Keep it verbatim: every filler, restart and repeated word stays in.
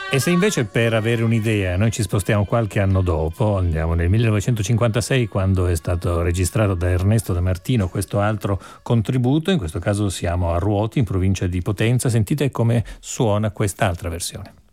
E se invece per avere un'idea noi ci spostiamo qualche anno dopo, andiamo nel millenovecentocinquantasei, quando è stato registrato da Ernesto De Martino questo altro contributo, in questo caso siamo a Ruoti in provincia di Potenza, sentite come suona quest'altra versione.